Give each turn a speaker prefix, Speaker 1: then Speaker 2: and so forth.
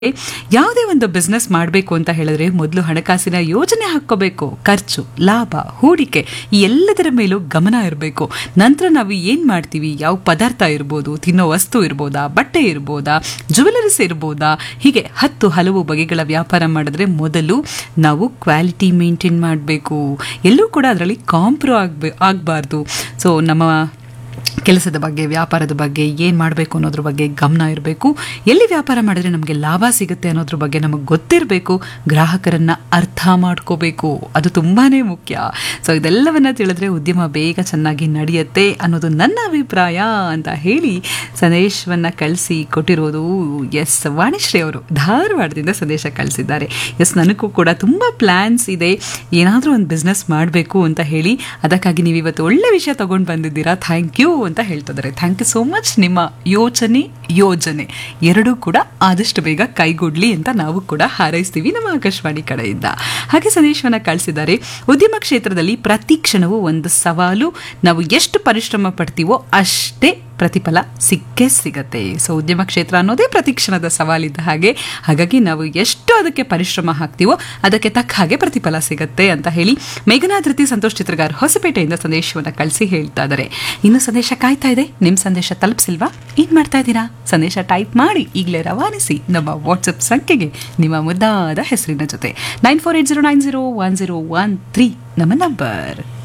Speaker 1: ಯಾವುದೇ ಒಂದು ಬಿಸ್ನೆಸ್ ಮಾಡಬೇಕು ಅಂತ ಹೇಳಿದ್ರೆ ಮೊದಲು ಹಣಕಾಸಿನ ಯೋಜನೆ ಹಾಕ್ಕೋಬೇಕು. ಖರ್ಚು, ಲಾಭ, ಹೂಡಿಕೆ ಈ ಎಲ್ಲದರ ಮೇಲೂ ಗಮನ ಇರಬೇಕು. ನಂತರ ನಾವು ಏನು ಮಾಡ್ತೀವಿ, ಯಾವ ಪದಾರ್ಥ ಇರ್ಬೋದು, ತಿನ್ನೋ ವಸ್ತು ಇರ್ಬೋದಾ, ಬಟ್ಟೆ ಇರ್ಬೋದಾ, ಜ್ಯುವೆಲರೀಸ್ ಇರ್ಬೋದಾ, ಹೀಗೆ ಹಲವು ಬಗೆಗಳ ವ್ಯಾಪಾರ ಮಾಡಿದ್ರೆ ಮೊದಲು ನಾವು ಕ್ವಾಲಿಟಿ ಮೇಂಟೈನ್ ಮಾಡಬೇಕು. ಎಲ್ಲೂ ಕೂಡ ಅದರಲ್ಲಿ ಕಾಂಪ್ರೋ ಆಗಬಾರ್ದು. ಸೊ ನಮ್ಮ ಕೆಲಸದ ಬಗ್ಗೆ, ವ್ಯಾಪಾರದ ಬಗ್ಗೆ ಏನು ಮಾಡಬೇಕು ಅನ್ನೋದ್ರ ಬಗ್ಗೆ ಗಮನ ಇರಬೇಕು. ಎಲ್ಲಿ ವ್ಯಾಪಾರ ಮಾಡಿದ್ರೆ ನಮಗೆ ಲಾಭ ಸಿಗುತ್ತೆ ಅನ್ನೋದ್ರ ಬಗ್ಗೆ ನಮಗೆ ಗೊತ್ತಿರಬೇಕು. ಗ್ರಾಹಕರನ್ನು ಅರ್ಥ ಮಾಡ್ಕೋಬೇಕು, ಅದು ತುಂಬಾ ಮುಖ್ಯ. ಸೊ ಇದೆಲ್ಲವನ್ನ ತಿಳಿದ್ರೆ ಉದ್ಯಮ ಬೇಗ ಚೆನ್ನಾಗಿ ನಡೆಯುತ್ತೆ ಅನ್ನೋದು ನನ್ನ ಅಭಿಪ್ರಾಯ ಅಂತ ಹೇಳಿ ಸಂದೇಶವನ್ನು ಕಳಿಸಿ ಕೊಟ್ಟಿರೋದು ವಾಣಿಶ್ರೀ ಅವರು ಧಾರವಾಡದಿಂದ ಸಂದೇಶ ಕಳಿಸಿದ್ದಾರೆ. ನನಗೂ ಕೂಡ ತುಂಬ ಪ್ಲ್ಯಾನ್ಸ್ ಇದೆ, ಏನಾದರೂ ಒಂದು ಬಿಸ್ನೆಸ್ ಮಾಡಬೇಕು ಅಂತ ಹೇಳಿ. ಅದಕ್ಕಾಗಿ ನೀವು ಇವತ್ತು ಒಳ್ಳೆ ವಿಷಯ ತೊಗೊಂಡು ಬಂದಿದ್ದೀರಾ, ಥ್ಯಾಂಕ್ ಯು ಅಂತ ಹೇಳ್ತಿದ್ದಾರೆ. Thank you so much. ನಿಮ್ಮ ಯೋಜನೆ ಎರಡೂ ಕೂಡ ಆದಷ್ಟು ಬೇಗ ಕೈಗೂಡ್ಲಿ ಅಂತ ನಾವು ಕೂಡ ಹಾರೈಸ್ತೀವಿ ನಮ್ಮ ಆಕಾಶವಾಣಿ ಕಡೆಯಿಂದ. ಹಾಗೆ ಸಂದೇಶವನ್ನು ಕಳಿಸಿದ್ದಾರೆ, ಉದ್ಯಮ ಕ್ಷೇತ್ರದಲ್ಲಿ ಪ್ರತಿ ಕ್ಷಣವೂ ಒಂದು ಸವಾಲು. ನಾವು ಎಷ್ಟು ಪರಿಶ್ರಮ ಪಡ್ತೀವೋ ಅಷ್ಟೇ ಪ್ರತಿಫಲ ಸಿಕ್ಕೇ ಸಿಗತ್ತೆ. ಸೊ ಉದ್ಯಮ ಕ್ಷೇತ್ರ ಅನ್ನೋದೇ ಪ್ರತಿ ಕ್ಷಣದ ಸವಾಲಿದ್ದ ಹಾಗೆ. ಹಾಗಾಗಿ ನಾವು ಎಷ್ಟು ಅದಕ್ಕೆ ಪರಿಶ್ರಮ ಹಾಕ್ತೀವೋ ಅದಕ್ಕೆ ತಕ್ಕ ಹಾಗೆ ಪ್ರತಿಫಲ ಸಿಗತ್ತೆ ಅಂತ ಹೇಳಿ ಮೇಘನಾ ಧೃತಿ ಸಂತೋಷ್ ಚಿತ್ರಗಾರ್ ಹೊಸಪೇಟೆಯಿಂದ ಸಂದೇಶವನ್ನು ಕಳಿಸಿ ಹೇಳ್ತಾ ಇದ್ದಾರೆ. ಇನ್ನು ಸಂದೇಶ ಕಾಯ್ತಾ ಇದೆ, ನಿಮ್ಮ ಸಂದೇಶ ತಲುಪಿಸಿಲ್ವಾ? ಏನ್ ಮಾಡ್ತಾ ಇದ್ದೀರಾ? ಸಂದೇಶ ಟೈಪ್ ಮಾಡಿ ಈಗಲೇ ರವಾನಿಸಿ ನಮ್ಮ ವಾಟ್ಸಪ್ ಸಂಖ್ಯೆಗೆ ನಿಮ್ಮ ಮುದ್ದಾದ ಹೆಸರಿನ ಜೊತೆ. 9480901013 ನಮ್ಮ ನಂಬರ್.